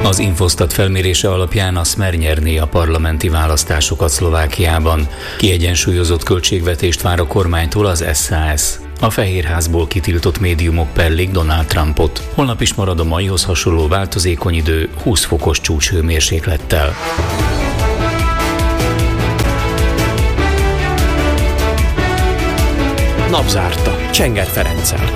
Az Infostat felmérése alapján a Smer nyerné a parlamenti választásokat Szlovákiában. Kiegyensúlyozott költségvetést vár a kormánytól az SZSZ. A Fehérházból kitiltott médiumok perlik Donald Trumpot. Holnap is marad a maihoz hasonló változékony idő 20 fokos csúcshőmérséklettel. Napzárta. Csenger Ferenccel.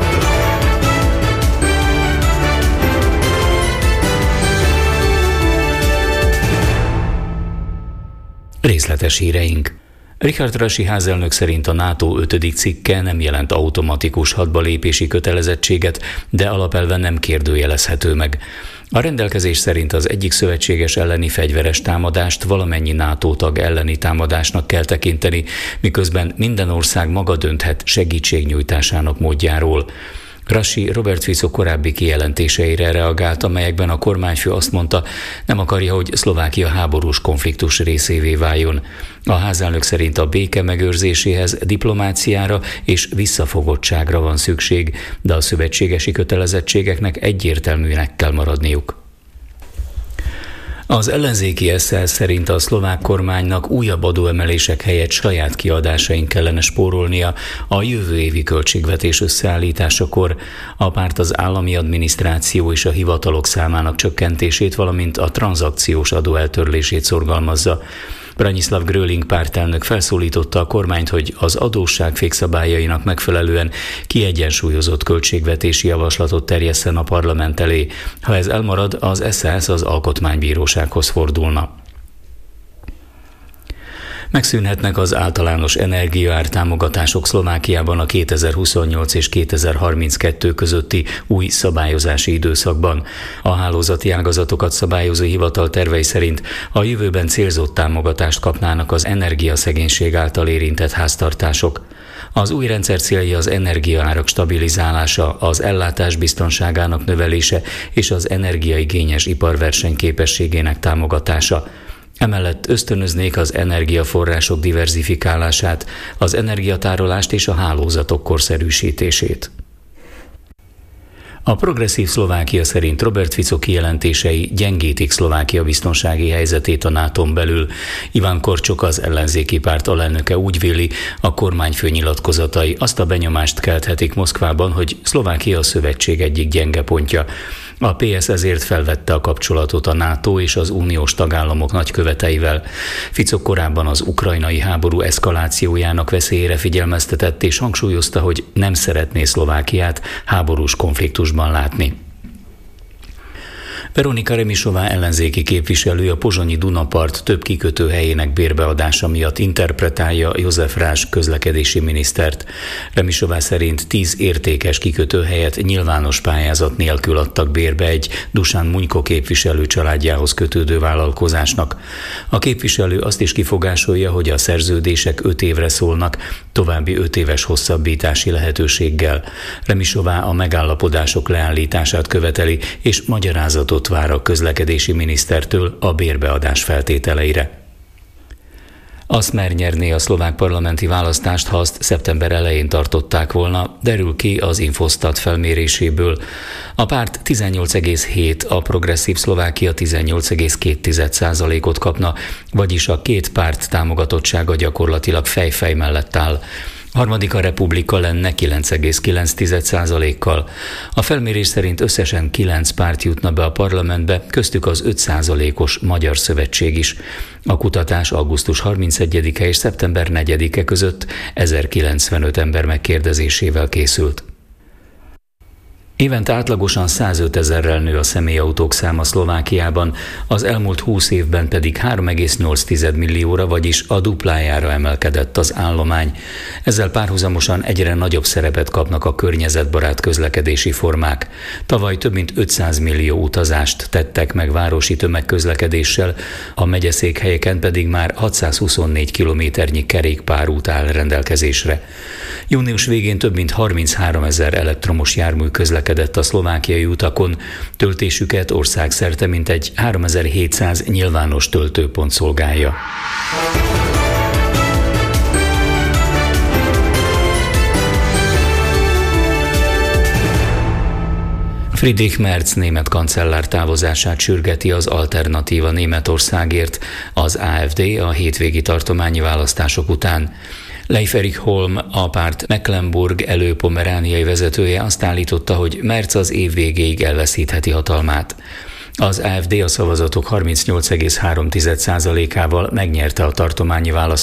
Részletes híreink. Richard Rasi házelnök szerint a NATO 5. cikke nem jelent automatikus hadbalépési kötelezettséget, de alapelven nem kérdőjelezhető meg. A rendelkezés szerint az egyik szövetséges elleni fegyveres támadást valamennyi NATO tag elleni támadásnak kell tekinteni, miközben minden ország maga dönthet segítségnyújtásának módjáról. Rasi Robert Fico korábbi kijelentéseire reagált, amelyekben a kormányfő azt mondta, nem akarja, hogy Szlovákia háborús konfliktus részévé váljon. A házelnök szerint a béke megőrzéséhez diplomáciára és visszafogottságra van szükség, de a szövetségesi kötelezettségeknek egyértelműnek kell maradniuk. Az ellenzéki SZSZ szerint a szlovák kormánynak újabb adóemelések helyett saját kiadásain kellene spórolnia a jövő évi költségvetés összeállításakor. A párt az állami adminisztráció és a hivatalok számának csökkentését, valamint a tranzakciós adó eltörlését szorgalmazza. Branislav Gröling pártelnök felszólította a kormányt, hogy az adósságfék szabályainak megfelelően kiegyensúlyozott költségvetési javaslatot terjesszen a parlament elé. Ha ez elmarad, az SZSZ az alkotmánybírósághoz fordulna. Megszűnhetnek az általános energiaár támogatások Szlovákiában a 2028 és 2032 közötti új szabályozási időszakban. A hálózati ágazatokat szabályozó hivatal tervei szerint a jövőben célzott támogatást kapnának az energiaszegénység által érintett háztartások. Az új rendszer célja az energiaárak stabilizálása, az ellátás biztonságának növelése és az energiaigényes ipar versenyképességének támogatása. Emellett ösztönöznék az energiaforrások diverzifikálását, az energiatárolást és a hálózatok korszerűsítését. A Progresszív Szlovákia szerint Robert Fico kijelentései gyengítik Szlovákia biztonsági helyzetét a NATO-n belül. Iván Korcsok, az ellenzéki párt alelnöke úgy véli, a kormányfő nyilatkozatai azt a benyomást kelthetik Moszkvában, hogy Szlovákia a szövetség egyik gyenge pontja. A PS ezért felvette a kapcsolatot a NATO és az uniós tagállamok nagyköveteivel. Fico korábban az ukrajnai háború eszkalációjának veszélyére figyelmeztetett és hangsúlyozta, hogy nem szeretné Szlovákiát háborús konfliktusban látni. Veronika Remisová ellenzéki képviselő a pozsonyi Dunapart több kikötőhelyének bérbeadása miatt interpretálja József Rás közlekedési minisztert. Remisová szerint 10 értékes kikötőhelyet nyilvános pályázat nélkül adtak bérbe egy Dusan Munyko képviselő családjához kötődő vállalkozásnak. A képviselő azt is kifogásolja, hogy a szerződések 5 évre szólnak, további 5 éves hosszabbítási lehetőséggel. Remisová a megállapodások leállítását követeli és magyarázatot vár a közlekedési minisztertől a bérbeadás feltételeire. A Smer nyerné a szlovák parlamenti választást, ha azt szeptember elején tartották volna, derül ki az Infostat felméréséből. A párt 18,7, a Progresszív Szlovákia 18,2%-ot kapna, vagyis a két párt támogatottsága gyakorlatilag fej-fej mellett áll. Harmadik a Republika lenne 9,9%-kal. A felmérés szerint összesen 9 párt jutna be a parlamentbe, köztük az 5%-os Magyar Szövetség is. A kutatás augusztus 31-e és szeptember 4-e között 1095 ember megkérdezésével készült. Évente átlagosan 105 000-rel nő a személyautók száma Szlovákiában, az elmúlt 20 évben pedig 3,8 millióra, vagyis a duplájára emelkedett az állomány. Ezzel párhuzamosan egyre nagyobb szerepet kapnak a környezetbarát közlekedési formák. Tavaly több mint 500 millió utazást tettek meg városi tömegközlekedéssel, a megyeszékhelyeken pedig már 624 kilométernyi kerékpárút áll rendelkezésre. Június végén több mint 33 000 elektromos jármű közlekedett a szlovákiai utakon, töltésüket országszerte mintegy 3700 nyilvános töltőpont szolgálja. Friedrich Merz német kancellár távozását sürgeti az Alternatíva Németországért, az AfD a hétvégi tartományi választások után. Leif Erik Holm, a párt Mecklenburg-Előpomerániai vezetője azt állította, hogy Merz az év végéig elveszítheti hatalmát. Az AfD a szavazatok 38,3%-ával megnyerte a tartományi választásokat